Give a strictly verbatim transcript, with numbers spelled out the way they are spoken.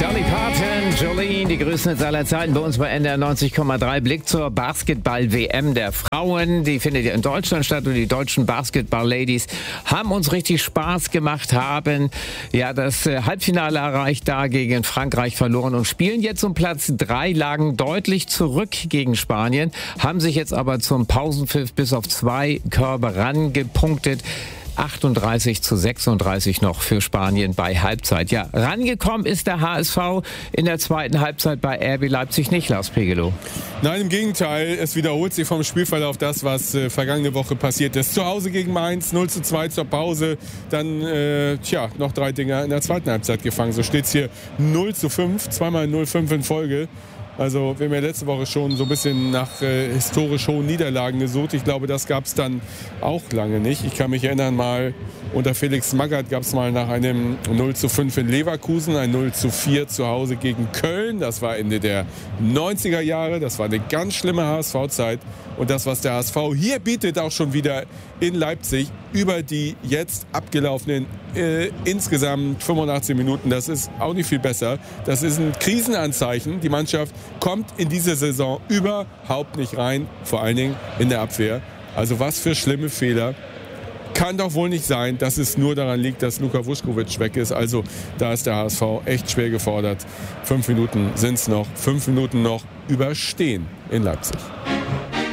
Dolly Parton, Jolene, die größten Hits aller Zeiten bei uns bei N D R neunzig Komma drei. Blick zur Basketball-W M der Frauen. Die findet ja in Deutschland statt und die deutschen Basketball-Ladies haben uns richtig Spaß gemacht, haben ja das Halbfinale erreicht, da gegen Frankreich verloren und spielen jetzt um Platz drei, lagen deutlich zurück gegen Spanien, haben sich jetzt aber zum Pausenpfiff bis auf zwei Körbe rangepunktet. achtunddreißig zu sechsunddreißig noch für Spanien bei Halbzeit. Ja, rangekommen ist der H S V in der zweiten Halbzeit bei R B Leipzig nicht, Lars Pegelow. Nein, im Gegenteil. Es wiederholt sich vom Spielverlauf das, was äh, vergangene Woche passiert ist. Zu Hause gegen Mainz, null zu zwei zur Pause. Dann, äh, tja, noch drei Dinger in der zweiten Halbzeit gefangen. So steht es hier null zu fünf, zweimal null fünf in Folge. Also wir haben ja letzte Woche schon so ein bisschen nach äh, historisch hohen Niederlagen gesucht. Ich glaube, das gab es dann auch lange nicht. Ich kann mich erinnern, mal unter Felix Magath gab es mal nach einem null zu fünf in Leverkusen ein null zu vier zu Hause gegen Köln. Das war Ende der neunziger Jahre. Das war eine ganz schlimme H S V-Zeit. Und das, was der H S V hier bietet, auch schon wieder in Leipzig über die jetzt abgelaufenen äh, insgesamt fünfundachtzig Minuten, das ist auch nicht viel besser. Das ist ein Krisenanzeichen. Die Mannschaft kommt in diese Saison überhaupt nicht rein, vor allen Dingen in der Abwehr. Also was für schlimme Fehler. Kann doch wohl nicht sein, dass es nur daran liegt, dass Luka Vuskovic weg ist. Also da ist der H S V echt schwer gefordert. Fünf Minuten sind es noch. Fünf Minuten noch überstehen in Leipzig.